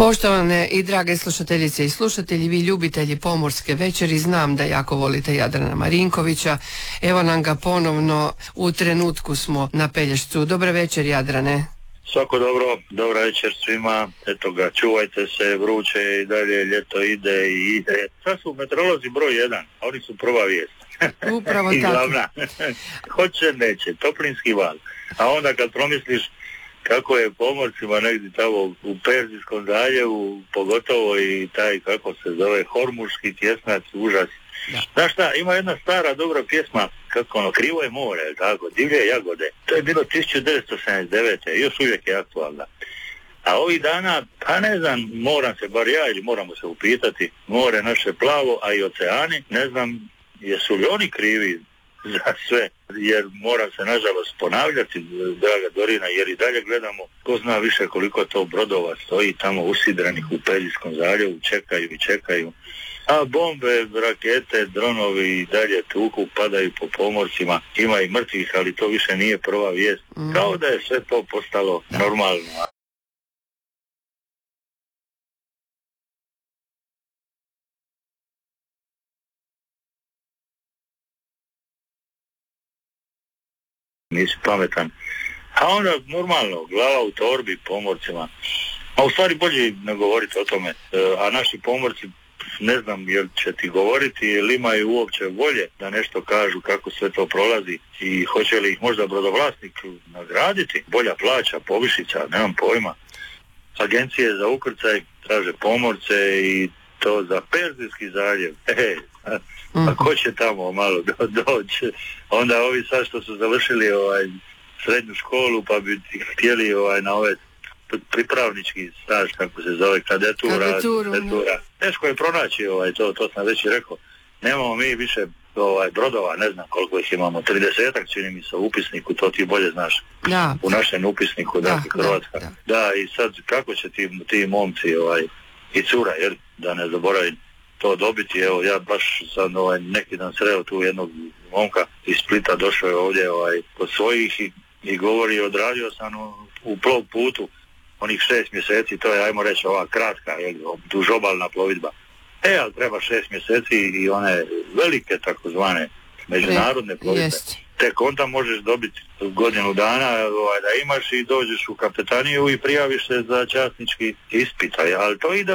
Poštovane i drage slušateljice i slušatelji, vi ljubitelji pomorske večeri, znam da jako volite Jadrana Marinkovića. Evo nam ga ponovno, u trenutku smo na Pelješcu. Dobar večer, Jadrane. Svako dobro, dobra večer svima. Eto ga, čuvajte se, vruće i dalje, ljeto ide i ide. Sad su meteorolozi broj 1, a oni su prva vijest. Upravo I tako. glavna. Hoće, neće, toplinski val. A onda kad promisliš kako je pomorcima negdje tamo u Perzijskom zaljevu, pogotovo i taj, kako se zove, Hormuški tjesnac, užas. Da. Znaš šta, ima jedna stara dobra pjesma, kako ono, Krivo je more, tako, Divlje jagode. To je bilo 1979. Još uvijek je aktualna. A ovih dana, pa ne znam, moram se, bar ja ili moramo se upitati, more naše plavo, a i oceani, ne znam, jesu li oni krivi za sve, jer moram se nažalost ponavljati, draga Dorina, jer i dalje gledamo ko zna više koliko to brodova stoji tamo usidranih u Peljskom zaljevu, čekaju, a bombe, rakete, dronovi i dalje tuku, padaju po pomorcima, ima i mrtvih, ali to više nije prva vijest, kao da je sve to postalo normalno. Nisi pametan. A onda normalno, glava u torbi pomorcima. A u stvari bolje ne govoriti o tome. A naši pomorci, ne znam jel će ti govoriti, jel imaju uopće volje da nešto kažu kako sve to prolazi i hoće li ih možda brodovlasnik nagraditi. Bolja plaća, povišica, nemam pojma. Agencije za ukrcaj traže pomorce i to za Perzijski zaljev. A ko će tamo malo doći? Onda ovi sad što su završili srednju školu pa bi htjeli na ove pripravnički staž, kako se zove, kadetura. Teško je pronaći to sam već i rekao. Nemamo mi više brodova, ne znam koliko ih imamo, 30-ak čini mi se u upisniku, to ti bolje znaš. Da. U našem upisniku, dakle Hrvatska. Da, i sad kako će ti momci i cura, jer da ne zaboravim to dobiti. Evo, ja baš sad neki dan sreo tu jednog momka iz Splita, došao je ovdje kod svojih i govori, odradio sam u plov putu onih 6 mjeseci, to je, ajmo reći, ova kratka, dužobalna plovidba. Ali treba 6 mjeseci i one velike takozvane međunarodne plovidbe. Tek onda možeš dobiti godinu dana da imaš i dođeš u kapetaniju i prijaviš se za časnički ispit, ali to ide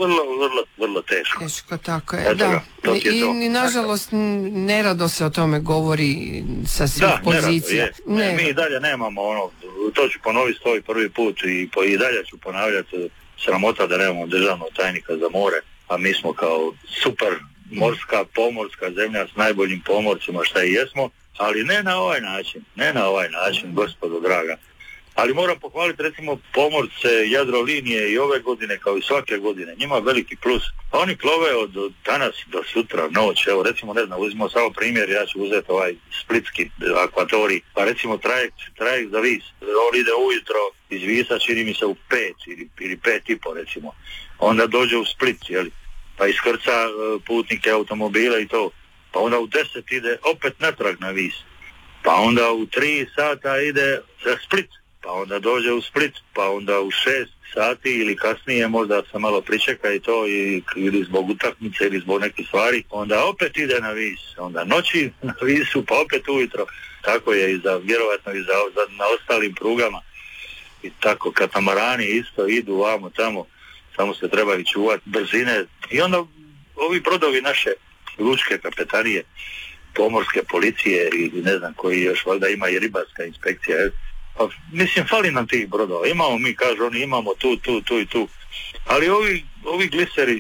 vrlo teško. Teško, tako je, da. I nažalost nerado se o tome govori sa svih pozicija. Mi i dalje nemamo to ću ponoviti svoj prvi put i dalje ću ponavljati, sramota da nemamo državnog tajnika za more, a mi smo kao super morska, pomorska zemlja s najboljim pomorcima šta i jesmo, ali ne na ovaj način, gospodo draga. Ali moram pohvaliti recimo pomorce Jadrolinije i ove godine kao i svake godine, njima veliki plus. Oni plove od danas do sutra, noć, evo recimo ne znam, uzmimo samo primjer, ja ću uzeti splitski akvatorij, pa recimo trajekt za Vis, on ide ujutro iz Visa, čini mi se u 5 ili 5:30 recimo, onda dođe u Split, pa iskrca putnike, automobile i to, pa onda u 10 ide opet natrag na Vis, pa onda u 3 sata ide za Split, pa onda dođe u Split, pa onda u 6 sati ili kasnije možda se malo pričeka i to ili zbog utakmice ili zbog nekih stvari, onda opet ide na Vis, onda noći na Visu, pa opet ujutro. Tako je i vjerovatno i na ostalim prugama i tako, katamarani isto idu vamo tamo, samo se trebaju čuvati brzine i onda ovi brodovi naše lučke kapetanije, pomorske policije i ne znam koji još, valjda ima i ribarska inspekcija. Pa, mislim, fali nam tih brodova. Imamo mi, kažu oni, imamo tu i tu. Ali ovi gliseri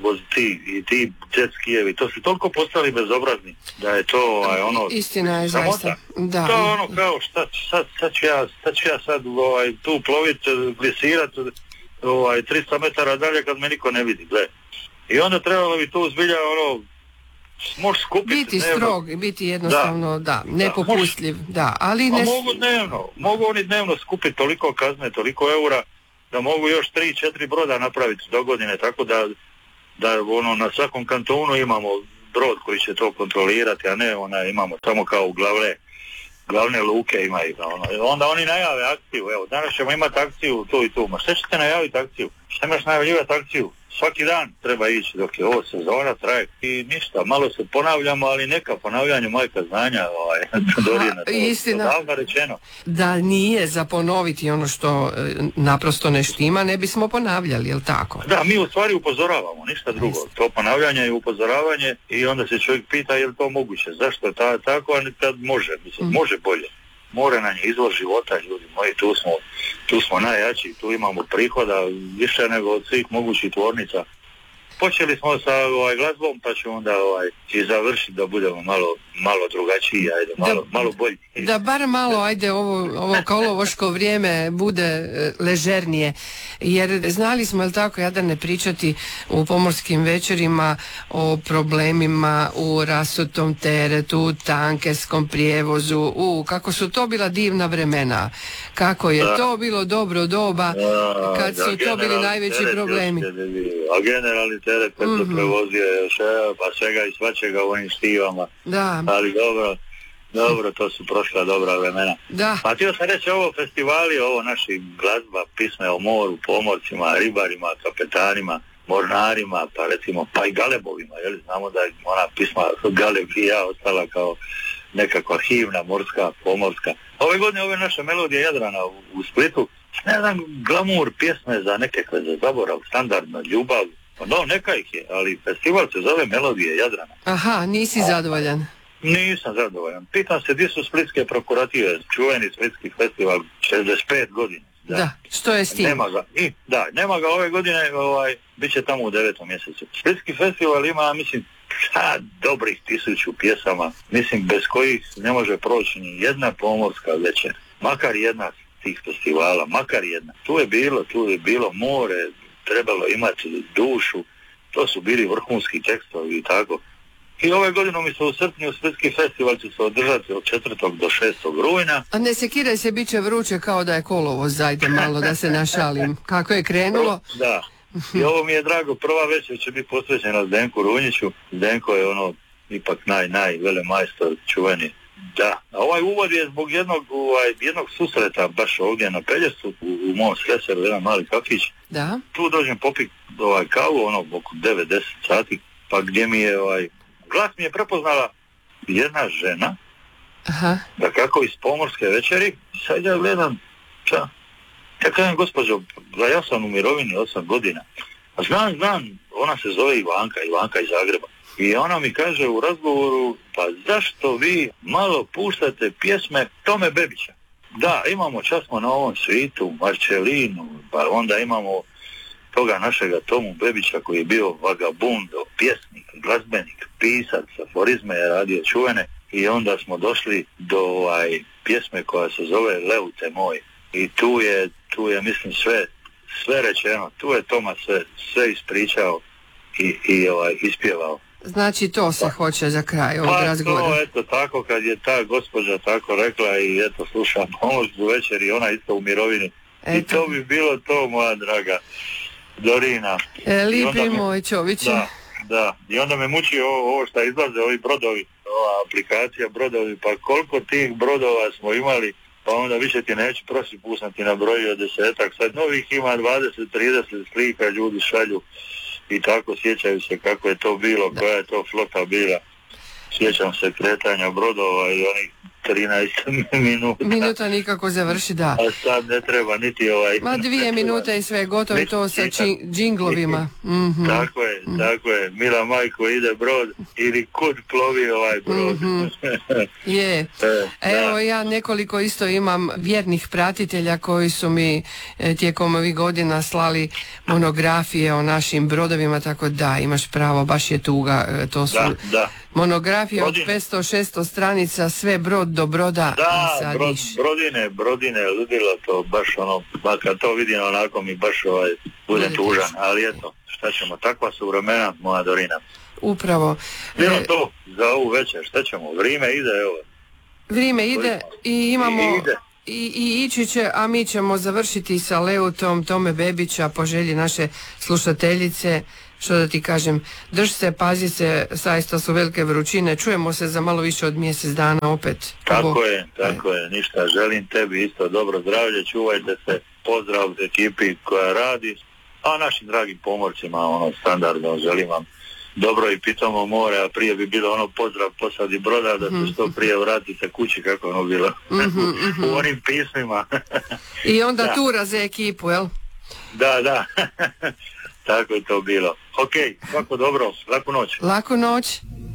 i ti jet skijevi, to su toliko postali bezobrazni da je to istina je zaista. Da. To je kao sad ću ja tu plovit, glisirat 300 metara dalje kad me niko ne vidi, gle. I onda trebalo bi tu zbilja možeš skupiti biti strog, biti jednostavno nepopustljiv, ali mogu oni dnevno skupiti toliko kazne, toliko eura da mogu još 3-4 broda napraviti do godine, tako da na svakom kantonu imamo brod koji će to kontrolirati, a ne imamo samo kao u Glavle glavne luke imaju. Onda oni najave akciju, evo, danas ćemo imati akciju tu i tu. Ma šta ćete najaviti akciju? Šta imaš najavljivati akciju? Svaki dan treba ići dok je ovo sezona traje i ništa, malo se ponavljamo, ali neka ponavljanje majka znanja, Dorina, istina, davno rečeno. Da nije za ponoviti ono što naprosto ne štima, ne bismo ponavljali, jel tako? Da, mi u stvari upozoravamo, ništa drugo. To ponavljanje i upozoravanje i onda se čovjek pita je li to moguće, zašto je tako, a tad može, može bolje. More nam je izvor života, ljudi moji, tu smo najjači, tu imamo prihoda više nego od svih mogućih tvornica. Počeli smo sa glazbom, pa ćemo onda i završiti da budemo malo drugačiji, malo bolji. Da bar malo, ovo kolovoško vrijeme bude ležernije, jer znali smo, jel tako, Jadrane, pričati u pomorskim večerima o problemima u rasutom teretu, tankerskom prijevozu, kako su to bila divna vremena, kako je to bilo dobro doba, kad su to bili najveći problemi. A generalni teret kad se prevozio pa svega i svačega u ovim štivama. Da. Ali dobro, to su prošla dobra vremena. Da. A htio sam reći, ovo festivali, ovo naši glazba, pisme o moru, pomorcima, ribarima, kapetanima, mornarima, pa recimo, pa i galebovima, znamo da je ona pisma Galebija ostala kao nekakva himna, morska, pomorska. Ove godine ove naše melodije Jadrana u Splitu, ne znam, glamur, pjesme za nekakve, za zaborav, standardno, ljubav, no neka ih je, ali festival se zove Melodije Jadrana. Aha, nisi zadovoljan? Nisam zadovoljan. Pitam se gdje su splitske prokurative, čuveni splitski festival, 65 godina. Da, što je s tim? Nema ga ove godine, bit će tamo u 9. mjesecu. Splitski festival ima, mislim, dobrih 1000 pjesama, mislim, bez kojih ne može proći ni jedna pomorska večer. Makar jedna tih festivala, makar jedna. Tu je bilo more, trebalo imati dušu, to su bili vrhunski tekstovi i tako. I ove godine mi se u srpnju Splitski festival će se održati od 4. do 6. rujna. A ne sekiraj se, bit će vruće kao da je kolovoz, zajde malo da se našalim. Kako je krenulo? Da. I ovo mi je drago, prva večer će biti posvećena Zdenku Runjiću. Zdenko je ipak velemajstor čuveni. Da, a ovaj uvod je zbog jednog susreta baš ovdje na Pelješcu u mom Sleseru, jedan mali kafić. Da. Tu dođem popit kavu, oko 9-10 sati, pa gdje mi je glas mi je prepoznala jedna žena. Aha. Da kako iz pomorske večeri, sad ja gledam, ja kažem, gospođo, ja sam u mirovini 8 godina, a znam, ona se zove Ivanka iz Zagreba. I ona mi kaže u razgovoru, pa zašto vi malo puštate pjesme Tome Bebića? Da, imamo časmo na ovom svitu, Marčelinu, pa onda imamo toga našega Tomu Bebića koji je bio vagabundo, pjesnik, glazbenik, pisac, aforizme je radio čuvene i onda smo došli do pjesme koja se zove Leute moj. I tu je mislim sve rečeno, tu je Toma sve ispričao i ispjevao. Znači to se hoće za kraj ovog razgovora. Pa to, eto, tako kad je ta gospođa tako rekla i eto, slušam pomorsku večer i ona isto u mirovini. Eto. I to bi bilo to, moja draga Dorina. Lipi moj čoviće. Da, i onda me muči ovo što izlaze, ovi brodovi, ova aplikacija brodovi, pa koliko tih brodova smo imali, pa onda više ti neću prosi pusnati na broju od 10-ak, sad novih ima 20-30 slika, ljudi šalju. I tako sjećaju se kako je to bilo, koja je to flota bila. Sjećam se kretanja brodova i onih 13 minuta nikako završi, da. A sad ne treba niti Ma 2 minute i sve gotovo, to sa džinglovima. Mm-hmm. Tako je. Mila majko, ide brod ili kud plovi ovaj brod. Mm-hmm. Je. Evo ja nekoliko isto imam vjernih pratitelja koji su mi tijekom ovih godina slali monografije o našim brodovima, tako da imaš pravo, baš je tuga. To su monografije od 500-600 stranica, sve brod do broda. Da, brodine, ludilo to, baš ba kad to vidim onako mi baš bude tužan, ali eto, šta ćemo, takva su vremena, moja Dorina. Upravo. Bilo to za ovu večer, šta ćemo, vrijeme ide, evo. Vrijeme ide i imamo i ići će, a mi ćemo završiti sa Leutom Tome Bebića po želji naše slušateljice. Što da ti kažem, drž se, pazi se, zaista su velike vrućine, čujemo se za malo više od mjesec dana opet. Tako je, ništa, želim tebi isto dobro zdravlje, čuvajte se, pozdrav ekipi koja radi, a našim dragim pomorcima, standardno, želim vam dobro i pitamo more, a prije bi bilo pozdrav posadi broda, da se što prije vratite kući, kako je bilo u onim pismima. I onda tura za ekipu, jel? Da. Tako je to bilo. Ok, svako dobro, laku noć. Laku noć.